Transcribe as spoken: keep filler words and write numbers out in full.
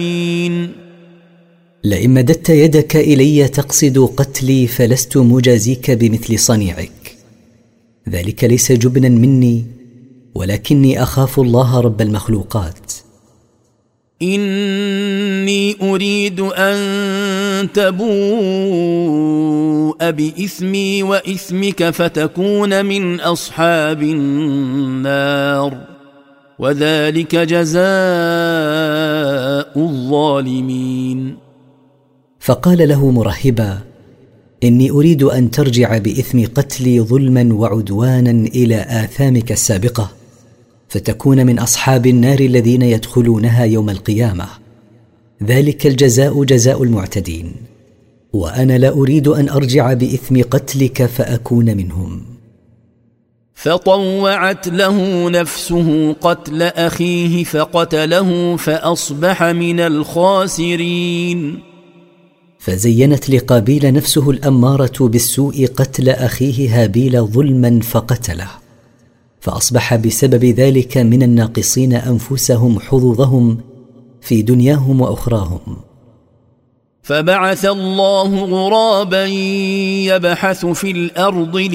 لئن مددت يدك إلي تقصد قتلي فلست مجازيك بمثل صنيعك، ذلك ليس جبنا مني ولكني أخاف الله رب المخلوقات. إني أريد أن تبوء بإثمي وإثمك فتكون من أصحاب النار، وذلك جزاء الظالمين. فقال له مرحبا: إني أريد أن ترجع بإثم قتلي ظلما وعدوانا إلى آثامك السابقة، فتكون من أصحاب النار الذين يدخلونها يوم القيامة، ذلك الجزاء جزاء المعتدين، وأنا لا أريد أن أرجع بإثم قتلك فأكون منهم. فطوعت له نفسه قتل أخيه فقتله فأصبح من الخاسرين. فزينت لقابيل نفسه الأمارة بالسوء قتل أخيه هابيل ظلما فقتله، فأصبح بسبب ذلك من الناقصين أنفسهم حظوظهم في دنياهم وأخراهم. فبعث الله غرابا يبحث في الأرض